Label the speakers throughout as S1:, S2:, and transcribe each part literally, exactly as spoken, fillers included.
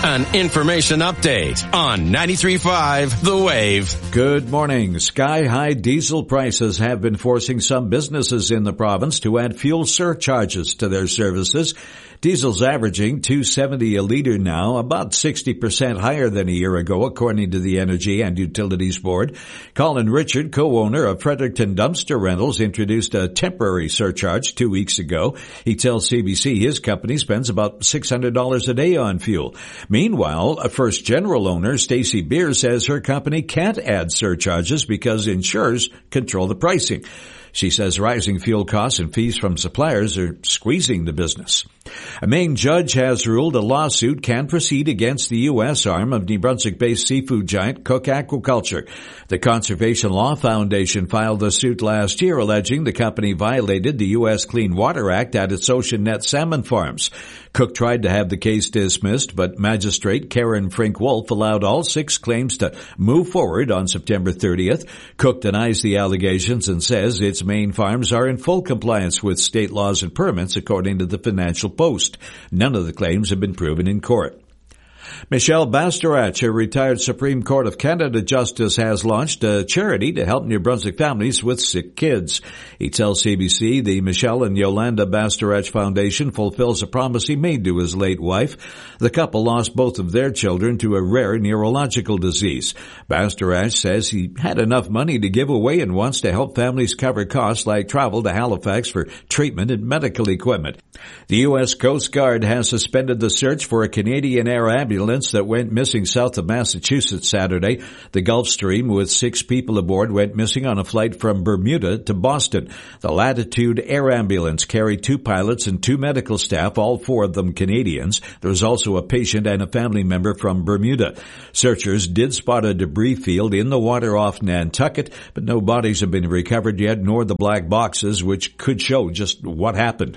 S1: An information update on ninety-three point five The Wave.
S2: Good morning. Sky-high diesel prices have been forcing some businesses in the province to add fuel surcharges to their services. Diesel's averaging two dollars and seventy cents a liter now, about sixty percent higher than a year ago, according to the Energy and Utilities Board. Colin Richard, co-owner of Fredericton Dumpster Rentals, introduced a temporary surcharge two weeks ago. He tells C B C his company spends about six hundred dollars a day on fuel. Meanwhile, a First General owner, Stacey Beer, says her company can't add surcharges because insurers control the pricing. She says rising fuel costs and fees from suppliers are squeezing the business. A Maine judge has ruled a lawsuit can proceed against the U S arm of New Brunswick-based seafood giant Cook Aquaculture. The Conservation Law Foundation filed a suit last year alleging the company violated the U S Clean Water Act at its Ocean Net salmon farms. Cook tried to have the case dismissed, but Magistrate Karen Frink-Wolf allowed all six claims to move forward on September thirtieth. Cook denies the allegations and says its Maine farms are in full compliance with state laws and permits, according to the Financial Post. None of the claims have been proven in court. Michelle Bastarach, a retired Supreme Court of Canada justice, has launched a charity to help New Brunswick families with sick kids. He tells C B C the Michelle and Yolanda Bastarach Foundation fulfills a promise he made to his late wife. The couple lost both of their children to a rare neurological disease. Bastarach says he had enough money to give away and wants to help families cover costs like travel to Halifax for treatment and medical equipment. The U S Coast Guard has suspended the search for a Canadian Air ambulance that went missing south of Massachusetts Saturday. The Gulfstream with six people aboard went missing on a flight from Bermuda to Boston. The Latitude Air Ambulance carried two pilots and two medical staff, all four of them Canadians. There was also a patient and a family member from Bermuda. Searchers did spot a debris field in the water off Nantucket, but no bodies have been recovered yet, nor the black boxes, which could show just what happened.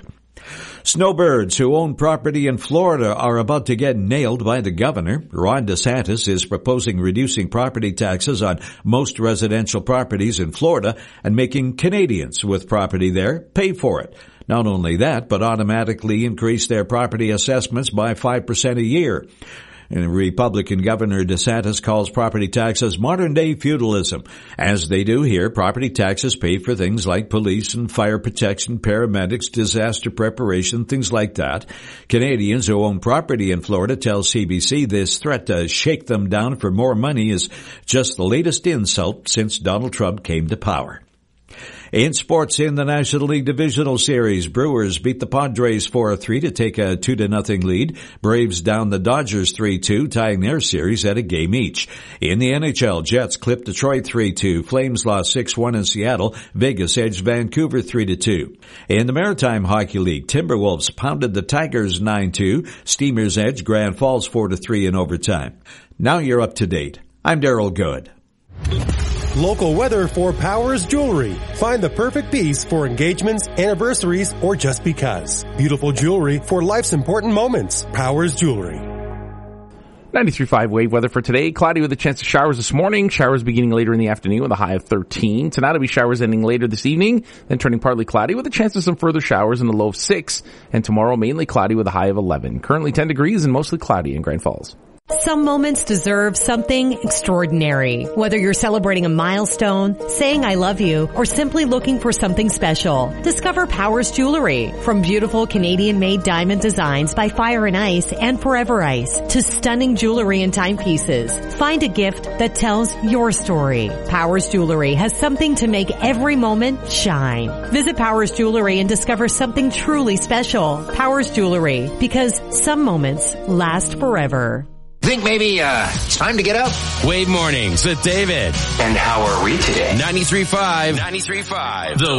S2: Snowbirds who own property in Florida are about to get nailed by the governor. Ron DeSantis is proposing reducing property taxes on most residential properties in Florida and making Canadians with property there pay for it. Not only that, but automatically increase their property assessments by five percent a year. And Republican Governor DeSantis calls property taxes modern-day feudalism. As they do here, property taxes pay for things like police and fire protection, paramedics, disaster preparation, things like that. Canadians who own property in Florida tell C B C this threat to shake them down for more money is just the latest insult since Donald Trump came to power. In sports, in the National League Divisional Series, Brewers beat the Padres four to three to take a two to nothing lead. Braves down the Dodgers three two, tying their series at a game each. In the N H L, Jets clipped Detroit three two. Flames lost six one in Seattle. Vegas edged Vancouver three to two. In the Maritime Hockey League, Timberwolves pounded the Tigers nine two. Steamers edged Grand Falls four to three in overtime. Now you're up to date. I'm Daryl Good.
S3: Local weather for Powers Jewelry. Find the perfect piece for engagements, anniversaries, or just because. Beautiful jewelry for life's important moments. Powers Jewelry.
S4: ninety-three point five wave weather for today. Cloudy with a chance of showers this morning. Showers beginning later in the afternoon with a high of thirteen. Tonight will be showers ending later this evening, then turning partly cloudy with a chance of some further showers in the low of six. And tomorrow mainly cloudy with a high of eleven. Currently ten degrees and mostly cloudy in Grand Falls.
S5: Some moments deserve something extraordinary. Whether you're celebrating a milestone, saying I love you, or simply looking for something special, discover Powers Jewelry. From beautiful Canadian-made diamond designs by Fire and Ice and Forever Ice to stunning jewelry and timepieces, find a gift that tells your story. Powers Jewelry has something to make every moment shine. Visit Powers Jewelry and discover something truly special. Powers Jewelry, because some moments last forever.
S6: Think maybe uh it's time to get up?
S1: Wave Mornings with David.
S6: And how are we today?
S1: ninety-three point five. ninety-three point five. The